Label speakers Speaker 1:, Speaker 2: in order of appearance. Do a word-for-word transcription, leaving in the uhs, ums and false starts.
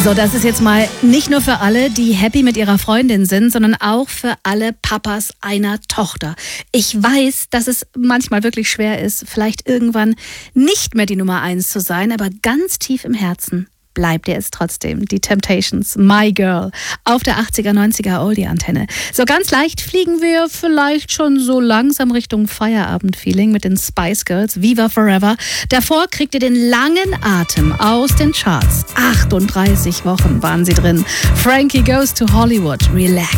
Speaker 1: So, das ist jetzt mal nicht nur für alle, die happy mit ihrer Freundin sind, sondern auch für alle Papas einer Tochter. Ich weiß, dass es manchmal wirklich schwer ist, vielleicht irgendwann nicht mehr die Nummer eins zu sein, aber ganz tief im Herzen bleibt ihr es trotzdem. Die Temptations, My Girl, auf der achtziger, neunziger Oldie-Antenne. So ganz leicht fliegen wir vielleicht schon so langsam Richtung Feierabend-Feeling mit den Spice Girls, Viva Forever. Davor kriegt ihr den langen Atem aus den Charts. achtunddreißig Wochen waren sie drin. Frankie Goes to Hollywood, Relax.